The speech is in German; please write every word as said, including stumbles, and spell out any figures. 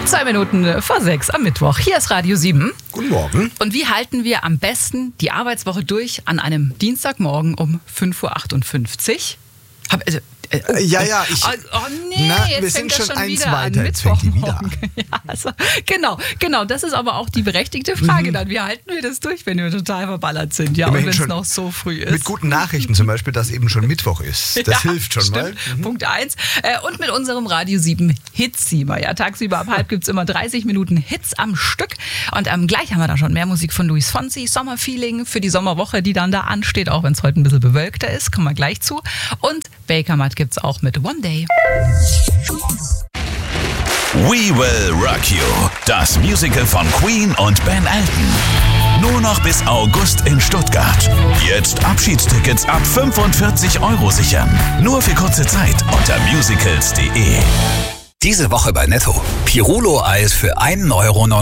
Zwei Minuten vor sechs am Mittwoch. Hier ist Radio sieben. Guten Morgen. Und wie halten wir am besten die Arbeitswoche durch an einem Dienstagmorgen um fünf Uhr achtundfünfzig? Hab, also, äh, oh, ja, ja, ich, oh, oh nee, na, jetzt wir fängt sind das schon schon eins wieder weiter, an. jetzt fängt die wieder Mittwochmorgen. Ja, also, genau, genau, das ist aber auch die berechtigte Frage Mhm. dann. Wie halten wir das durch, wenn wir total verballert sind? Ja, Immerhin und wenn es schon noch so früh ist. Mit guten Nachrichten zum Beispiel, dass eben schon Mittwoch ist. Das Ja, hilft schon stimmt. mal. Mhm. Punkt eins. Äh, und mit unserem Radio sieben Hitsieber. Ja, tagsüber ab halb gibt es immer dreißig Minuten Hits am Stück. Und ähm, gleich haben wir da schon mehr Musik von Luis Fonsi. Sommerfeeling für die Sommerwoche, die dann da ansteht, auch wenn es heute ein bisschen bewölkter ist. Kommen wir gleich zu. Und Bakermat gibt es auch mit One Day. We Will Rock You, das Musical von Queen und Ben Elton. Nur noch bis August in Stuttgart. Jetzt Abschiedstickets ab fünfundvierzig Euro sichern. Nur für kurze Zeit unter musicals punkt de. Diese Woche bei Netto. Pirulo-Eis für einen Euro.